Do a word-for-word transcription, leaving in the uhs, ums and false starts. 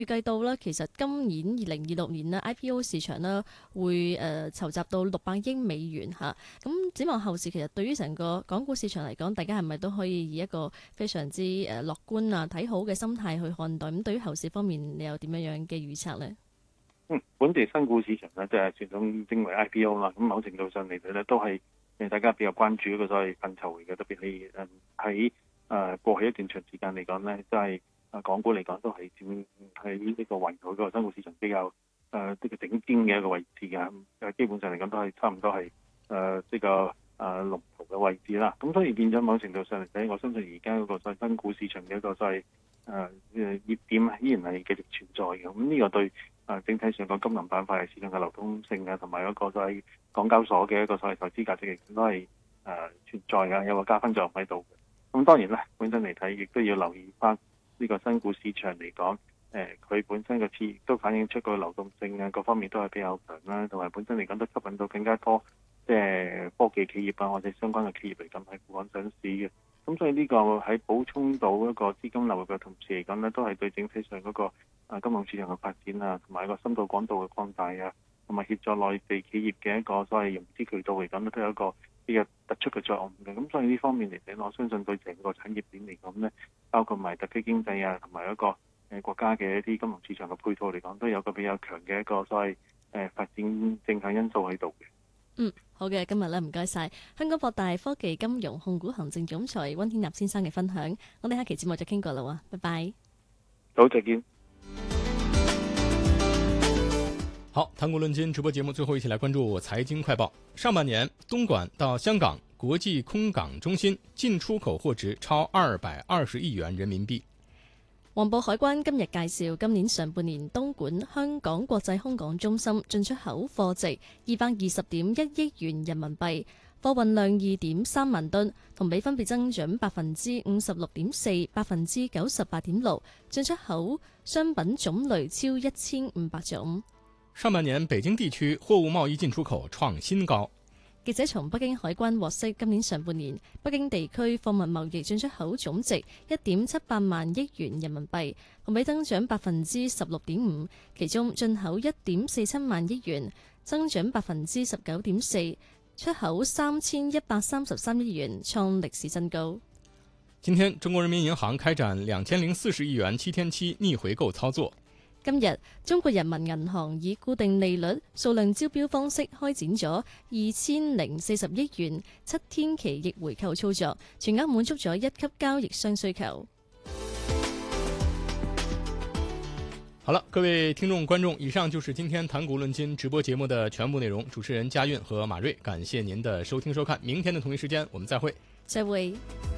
預計到咧，其實今年二零二六年咧 I P O 市場咧會誒、呃、籌集到六百億美元嚇。咁展望後市，其實對於成個港股市場嚟講，大家係咪都可以以一個非常之誒樂觀啊、睇好嘅心態去看待？咁對於後市方面，你有點樣樣嘅預測呢？ 嗯，本地新股市場咧，即係傳統稱為 I P O 啦。咁某程度上嚟睇咧，都係誒大家比較關注一個所謂範疇嚟嘅，特別係誒喺誒過去一段長時間嚟講咧，都係。啊，港股嚟講都係佔喺呢個環球嗰個新股市場比較誒呢個頂尖嘅一個位置嘅，誒基本上嚟講都係差唔多係誒呢個誒龍頭嘅位置啦。咁所以變咗某程度上嚟睇，我相信而家嗰個所謂新股市場嘅一個所謂誒誒熱點依然係繼續存在嘅。咁呢個對誒整體上個金融板塊市場嘅流通性啊，同埋嗰個所謂港交所嘅一個所謂投資價值亦都係誒存在嘅，有個加分作用喺度嘅。咁當然啦，本身嚟睇亦都要留意翻。呢個新股市場嚟講，誒、呃、佢本身嘅市亦都反映出個流動性啊，各方面都係比較強啦，同埋本身嚟講都吸引到更加多即係科技企業啊，或者相關嘅企業嚟咁喺股港上市嘅。咁所以呢個喺補充到一個資金流嘅同時嚟講呢，都係對整體上嗰個啊金融市場嘅發展啊，同埋一個深度廣度嘅擴大啊，同埋協助內地企業嘅一個所謂融資渠道嚟講咧，都有一個比較突出嘅作用嘅。咁所以呢方面嚟睇，我相信對整個產業鏈嚟講呢，包括埋特區經濟啊，同埋一個誒國家嘅一啲金融市場嘅配套嚟講，都有個比較強嘅一個所謂誒發展正向因素喺度嘅。 嗯，好嘅，今日咧唔該晒香港博大科技金融控股行政總裁溫天納先生嘅分享。我哋下期節目再傾過啦喎，拜拜。 好，再見。 好，談股論金直播節目最後一起來關注財經快報。上半年，東莞到香港國際空港中心進出口貨值超二百二十億元人民幣。 黃埔海關今日介紹，今年上半年東莞香港國際空港中心進出口貨值二百二十點一億元人民幣，貨運量二點三萬噸，同比分別增長百分之五十六點四、百分之九十八點六，進出口商品種類超一千五百種。 上半年北京地區貨物貿易進出口創新高。 記者從北京海關獲悉，今年上半年北京地區貨物貿易進出口總值一點七八萬億元人民幣，同比增長百分之十六點五，其中進口一點四七萬億元，增長百分之十九點四，出口三千一百三十三億元，創歷史新高。 今天中國人民銀行開展兩千零四十億元七天期逆回購操作。 今日中國人民銀行以固定利率數量招標方式開展咗二千零四十億元七天期逆回購操作，全額滿足咗一級交易商需求。 好了，各位聽眾觀眾，以上就是今天談股論金直播節目的全部內容。主持人嘉韻和馬瑞，感謝您的收聽收看。明天的同一時間我們再會。 再會。